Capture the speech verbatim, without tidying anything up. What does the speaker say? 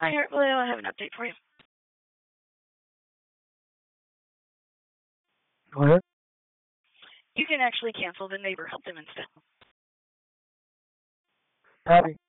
Hi, Heartblue. I have an update for you. Go ahead. You can actually cancel the neighbor help them instead. Patty.